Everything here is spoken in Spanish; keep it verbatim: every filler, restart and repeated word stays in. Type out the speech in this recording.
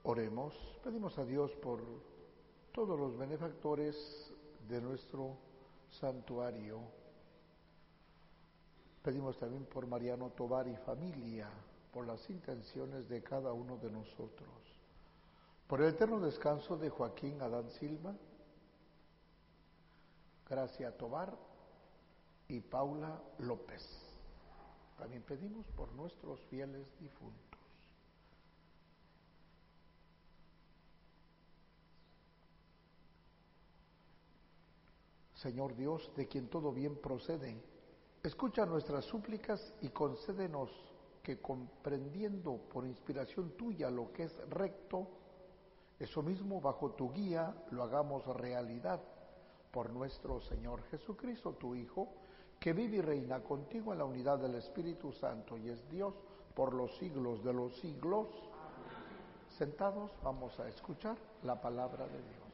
Oremos, pedimos a Dios por todos los benefactores de nuestro santuario. Pedimos también por Mariano Tovar y familia, por las intenciones de cada uno de nosotros, por el eterno descanso de Joaquín Adán Silva, Gracia Tovar y Paula López. También pedimos por nuestros fieles difuntos. Señor Dios, de quien todo bien procede, escucha nuestras súplicas y concédenos que, comprendiendo por inspiración tuya lo que es recto, eso mismo bajo tu guía lo hagamos realidad por nuestro Señor Jesucristo, tu Hijo, que vive y reina contigo en la unidad del Espíritu Santo y es Dios por los siglos de los siglos. Amén. Sentados, vamos a escuchar la palabra de Dios.